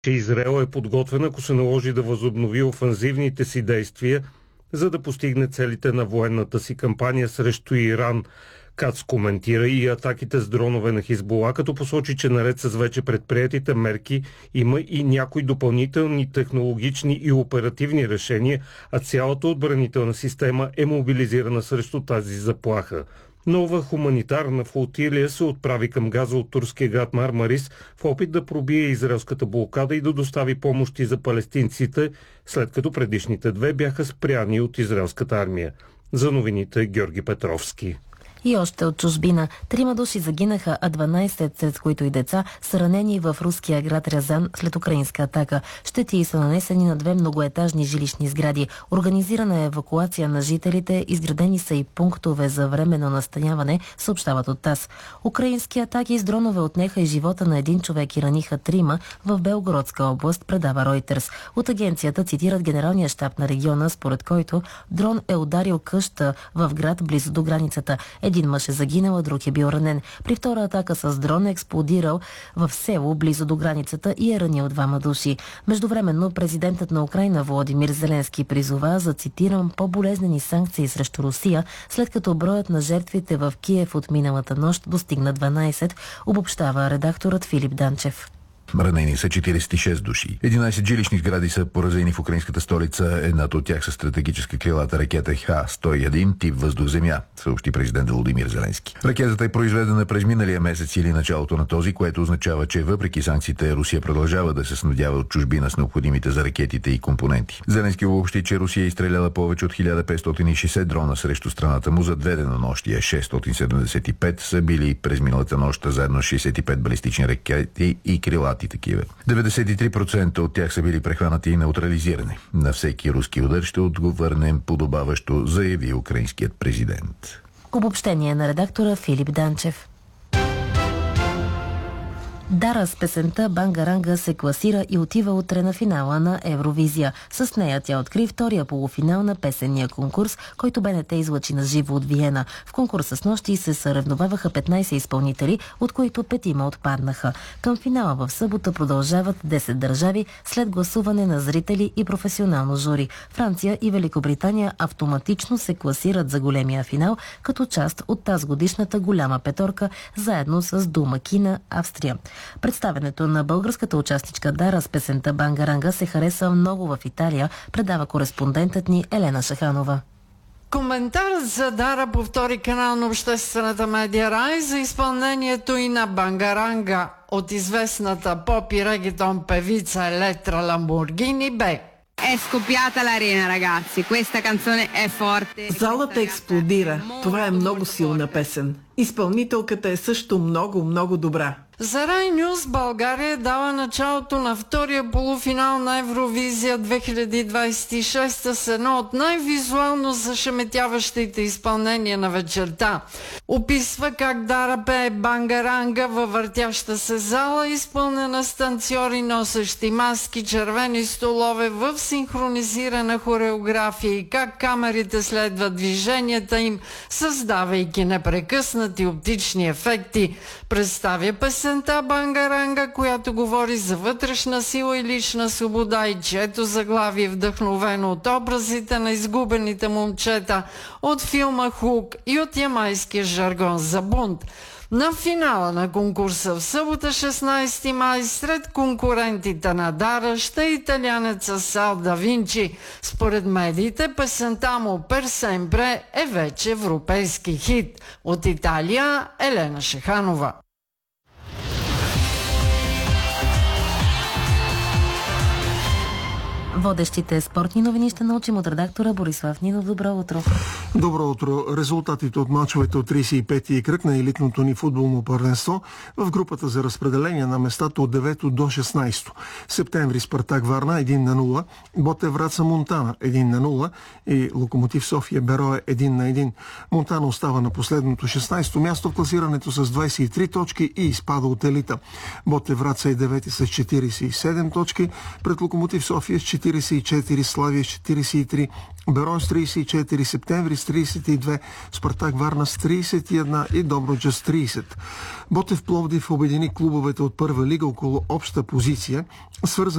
че Израел е подготвен, ако се наложи, да възобнови офанзивните си действия, за да постигне целите на военната си кампания срещу Иран. Кац коментира и атаките с дронове на Хизбула, като посочи, че наред с вече предприетите мерки има и някои допълнителни технологични и оперативни решения, а цялата отбранителна система е мобилизирана срещу тази заплаха. Нова хуманитарна флотилия се отправи към Газа от турския град Мармарис в опит да пробие израелската блокада и да достави помощи за палестинците, след като предишните две бяха спряни от израелската армия. За новините Георги Петровски. И още от чужбина. 3 души загинаха, а 12, сред които и деца, са ранени в руския град Рязан след украинска атака. Щети са нанесени на 2 многоетажни жилищни сгради. Организирана е евакуация на жителите, изградени са и пунктове за временно настаняване, съобщават от ТАСС. Украински атаки с дронове отнеха и живота на 1 човек и раниха 3 в Белгородска област, предава Ройтерс. От агенцията цитират генералния щаб на региона, според който дрон е ударил къща в град близо до границата. Един мъж е загинал, а друг е бил ранен. При втора атака с дрон е експлодирал в село близо до границата и е ранил 2 души. Междувременно президентът на Украйна Володимир Зеленски призова за, цитирам, по-болезнени санкции срещу Русия, след като броят на жертвите в Киев от миналата нощ достигна 12, обобщава редакторът Филип Данчев. Ранени са 46 души. 11 жилищни сгради са поразени в украинската столица. Едната от тях са стратегическа крилата ракета Х-101 тип въздух-земя, съобщи президент Володимир Зеленски. Ракетата е произведена през миналия месец или началото на този, което означава, че въпреки санкциите Русия продължава да се снабдява от чужбина с необходимите за ракетите и компоненти. Зеленски обобщи, че Русия е изстреляла повече от 1560 дрона срещу страната му за 2 денонощия. 675 са били през миналата нощ, заедно с 65 балистични ракети и крилати такива. 93% от тях са били прехванати и неутрализирани. На всеки руски удар ще отговърнем подобаващо, заяви украинският президент. Обобщение на редактора Филип Данчев. Дара с песента Бангаранга се класира и отива утре на финала на Евровизия. С нея тя откри втория полуфинал на песенния конкурс, който БНТ излъчи на живо от Виена. В конкурса с нощи се съревноваваха 15 изпълнители, от които 5 отпаднаха. Към финала в събота продължават 10 държави след гласуване на зрители и професионално жури. Франция и Великобритания автоматично се класират за големия финал, като част от тазгодишната голяма петорка, заедно с домакина Австрия. Представенето на българската участничка Дара с песента Бангаранга се хареса много в Италия, предава кореспондентът ни Елена Шаханова. Коментарът за Дара по втори канал на обществената медия Рай за изпълнението и на Бангаранга от известната поп и регетон певица Електра Ламборгини бе: È scoppiata l'arena, ragazzi. Questa canzone è forte. Залата експлодира. Това е много силна песен. Изпълнителката е също много добра. За Рай Нюз България дава началото на втория полуфинал на Евровизия 2026 с едно от най-визуално зашеметяващите изпълнения на вечерта. Описва как Дара пее Бангаранга във въртяща се зала, изпълнена с танцори, носещи маски, червени столове в синхронизирана хореография и как камерите следват движенията им, създавайки непрекъснати оптични ефекти. Представя песента Бангаранга, която говори за вътрешна сила и лична свобода и чието заглавие е вдъхновено от образите на изгубените момчета от филма Хук и от ямайския жаргон за бунт. На финала на конкурса в събота 16 май сред конкурентите на Дара ще е италянеца Сал да Винчи. Според медиите песента му «Per sempre» е вече европейски хит. От Италия Елена Шаханова. Водещите спортни новини ще научим от редактора Борислав Нинов. Добро утро. Добро утро. Резултатите от мачовете от 35-ти кръг на елитното ни футболно първенство в групата за разпределение на местата от 9 до 16. Септември Спартак Варна 1-0, Ботев Враца Монтана 1-0 и Локомотив София Берое 1-1. Монтана остава на последното 16-то място в класирането с 23 точки и изпада от елита. Ботев Враца е 9 с 47 точки, пред Локомотив София с 44, Славия с 43, Берон с 34, Септември с 32, Спартак Варна с 31 и Добруджа с 30. Ботев Пловдив обедини клубовете от първа лига около обща позиция, свързана